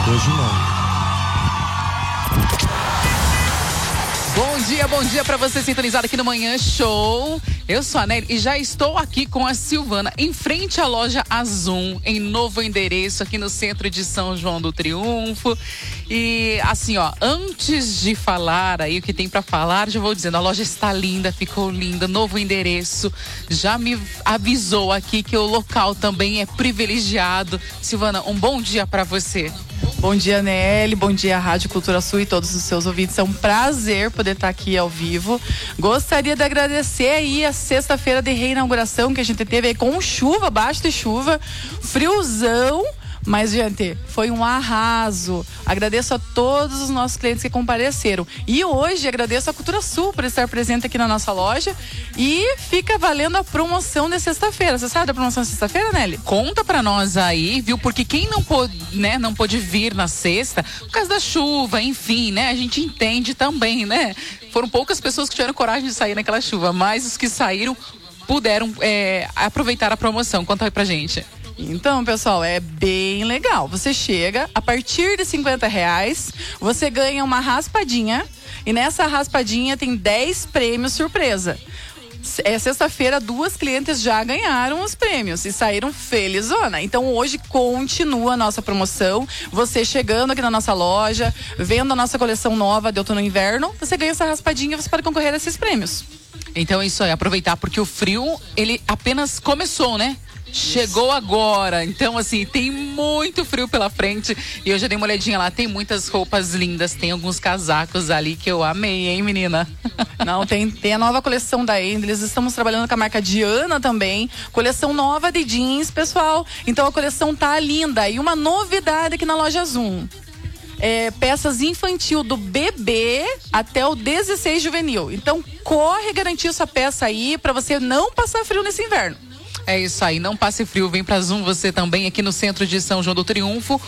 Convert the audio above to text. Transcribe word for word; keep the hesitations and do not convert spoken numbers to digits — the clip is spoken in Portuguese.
Hoje não. Bom dia, bom dia pra você sintonizado aqui no Manhã Show. Eu sou a Nelly e já estou aqui com a Silvana em frente à loja Azul, em novo endereço aqui no centro de São João do Triunfo. E assim, ó, antes de falar aí o que tem pra falar, já vou dizendo, a loja está linda, ficou linda, novo endereço. Já me avisou aqui que o local também é privilegiado. Silvana, um bom dia pra você. Bom dia, Nelly, bom dia, Rádio Cultura Sul e todos os seus ouvintes. É um prazer poder estar aqui ao vivo. Gostaria de agradecer aí a sexta-feira de reinauguração que a gente teve aí com chuva, bastante chuva, friozão. Mas, gente, foi um arraso. Agradeço a todos os nossos clientes que compareceram. E hoje agradeço a Cultura Sul por estar presente aqui na nossa loja. E fica valendo a promoção de sexta-feira. Você sabe da promoção de sexta-feira, Nelly? Conta pra nós aí, viu? Porque quem não pôde, né, não pôde vir na sexta, por causa da chuva, enfim, né? A gente entende também, né? Foram poucas pessoas que tiveram coragem de sair naquela chuva, mas os que saíram puderam é, aproveitar a promoção. Conta aí pra gente. Então, pessoal, é bem legal. Você chega, a partir de cinquenta reais, você ganha uma raspadinha. E nessa raspadinha tem dez prêmios surpresa. É, sexta-feira, duas clientes já ganharam os prêmios e saíram felizona. Então hoje continua a nossa promoção. Você chegando aqui na nossa loja, vendo a nossa coleção nova de outono e inverno, você ganha essa raspadinha e você pode concorrer a esses prêmios. Então é isso aí, aproveitar, porque o frio, ele apenas começou, né? Chegou agora, então assim, tem muito frio pela frente. E eu já dei uma olhadinha lá, tem muitas roupas lindas, tem alguns casacos ali que eu amei, hein, menina? Não, tem, tem a nova coleção da Endless, estamos trabalhando com a marca Diana também, coleção nova de jeans, pessoal. Então a coleção tá linda. E uma novidade aqui na loja Zoom. É, peças infantil do bebê até o dezesseis juvenil. Então corre garantir sua peça aí pra você não passar frio nesse inverno. É isso aí, não passe frio, vem pra Zoom você também aqui no centro de São João do Triunfo.